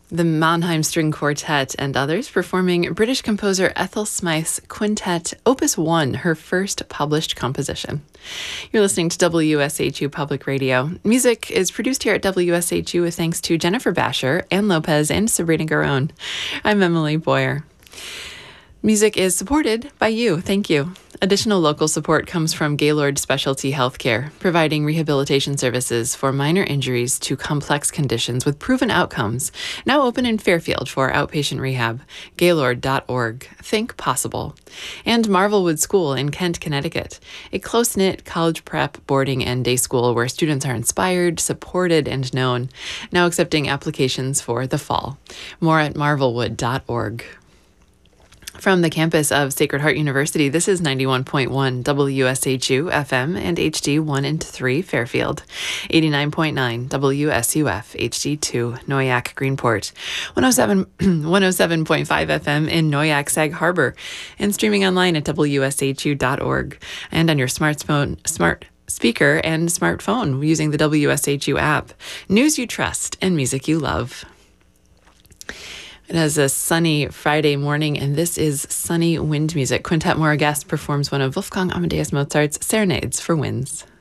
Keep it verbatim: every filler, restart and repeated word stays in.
the Mannheim String Quartet and others performing British composer Ethel Smythe's Quintet, Opus one, her first published composition. You're listening to W S H U Public Radio. Music is produced here at W S H U with thanks to Jennifer Basher, Ann Lopez, and Sabrina Garone. I'm Emily Boyer. Music is supported by you. Thank you. Additional local support comes from Gaylord Specialty Healthcare, providing rehabilitation services for minor injuries to complex conditions with proven outcomes. Now open in Fairfield for outpatient rehab. Gaylord dot org. Think possible. And Marvelwood School in Kent, Connecticut, a close-knit college prep, boarding, and day school where students are inspired, supported, and known. Now accepting applications for the fall. More at marvelwood dot org. From the campus of Sacred Heart University, this is ninety-one point one W S H U F M and H D one and three Fairfield, eighty-nine point nine W S U F H D two Noyac Greenport, one oh seven point five F M in Noyac Sag Harbor, and streaming online at W S H U dot org and on your smartphone, smart speaker and smartphone using the W S H U app. News you trust and music you love. It is a sunny Friday morning, and this is Sunny Wind Music. Quintet Moragasque performs one of Wolfgang Amadeus Mozart's serenades for winds.